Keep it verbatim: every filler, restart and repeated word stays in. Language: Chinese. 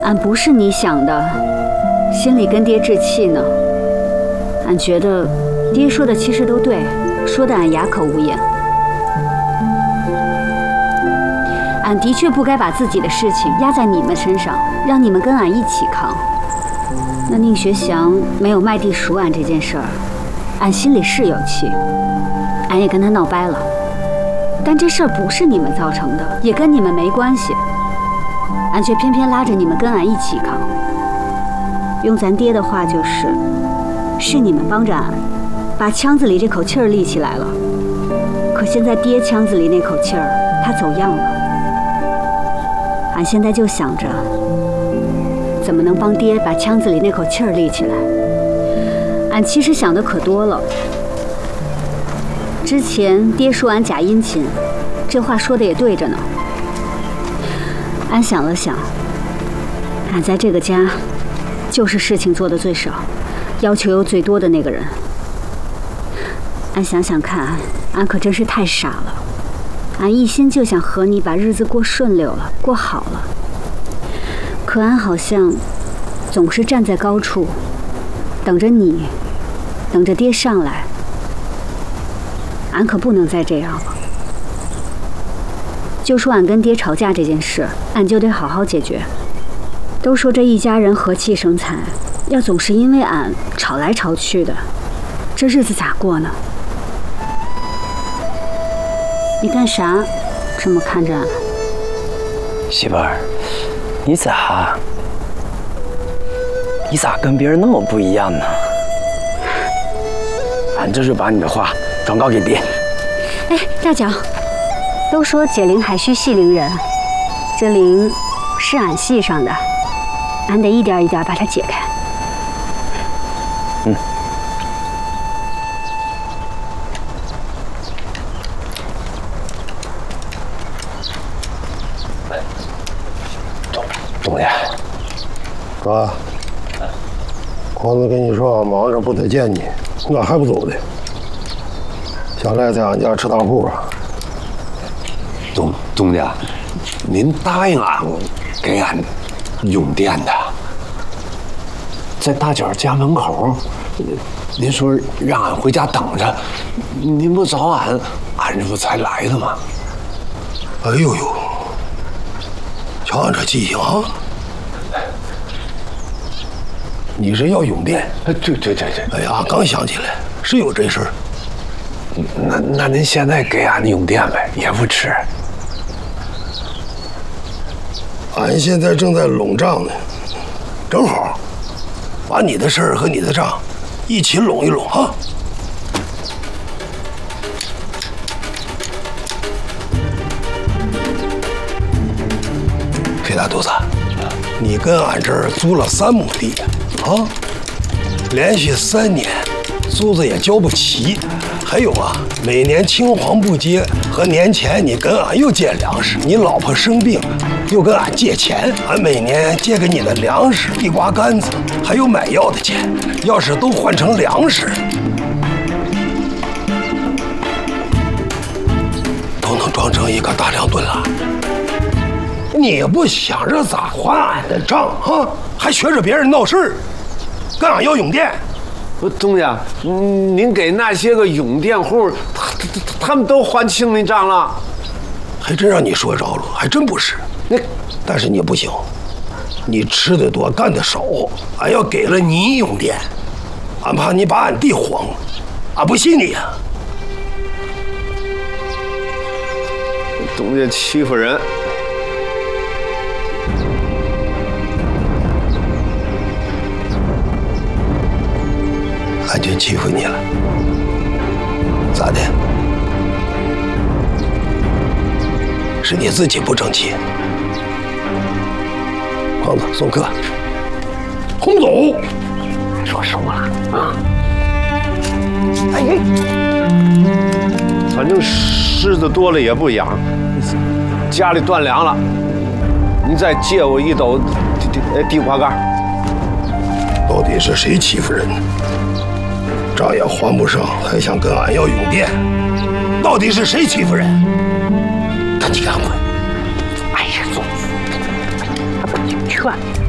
俺不是你想的，心里跟爹置气呢。俺觉得爹说的其实都对，说的俺哑口无言。俺的确不该把自己的事情压在你们身上，让你们跟俺一起扛。那宁学祥没有卖地赎俺这件事儿，俺心里是有气，俺也跟他闹掰了。但这事儿不是你们造成的，也跟你们没关系。俺却偏偏拉着你们跟俺一起扛。用咱爹的话就是，是你们帮着俺，把腔子里这口气儿立起来了。可现在爹腔子里那口气儿，他走样了。俺现在就想着，怎么能帮爹把腔子里那口气儿立起来。俺其实想的可多了。之前爹说俺假殷勤，这话说的也对着呢。俺想了想，俺在这个家，就是事情做的最少，要求又最多的那个人。俺想想看，俺可真是太傻了。俺一心就想和你把日子过顺溜了，过好了。可俺好像总是站在高处，等着你，等着爹上来。俺可不能再这样了。就说俺跟爹吵架这件事，俺就得好好解决。都说这一家人和气生财，要总是因为俺吵来吵去的，这日子咋过呢？你干啥这么看着俺？ 媳妇儿，你咋你咋跟别人那么不一样呢？俺这是把你的话转告给爹。 哎，大脚，都说解铃还须系铃人，这铃是俺系上的，俺得一点一点把它解开。 嗯。东东爷， 哥，光子跟你说忙着不得见你，俺还不走呢。下来在俺家吃大铺啊。 东东家，您答应俺给俺用电的，在大脚家门口，您说让俺回家等着，您不找俺，俺这不才来的吗？ 哎呦呦，瞧俺这记性啊！你是要用电？ 哎，对对对对。 哎呀，刚想起来，是有这事儿。 那那您现在给俺用电呗，也不迟。 俺现在正在拢账呢，正好把你的事儿和你的账一起拢一拢啊。黑大肚子，你跟俺这儿租了三亩地啊，连续三年租子也交不齐。还有啊，每年青黄不接和年前你跟俺又借粮食，你老婆生病又跟俺借钱，俺每年借给你的粮食、地瓜干子，还有买药的钱，要是都换成粮食，都能装成一个大粮吨了。你也不想着咋还俺的账啊，还学着别人闹事儿，跟俺要用电。 东家，您给那些个用电户，他他他们都还清你账了， 还真让你说着了，还真不是。那但是你不行，你吃的多，干的少，俺要给了你用电，俺怕你把俺地荒了，俺不信你呀。 东家欺负人。 俺就欺负你了，咋的？是你自己不争气。胖子送客，轰走！ 说什么了啊？哎，反正虱子多了也不痒，家里断粮了，你再借我一斗地地瓜干。 到底是谁欺负人呢？账也还不上，还想跟俺要用电，到底是谁欺负人？赶紧给俺滚！ 哎呀，总，劝。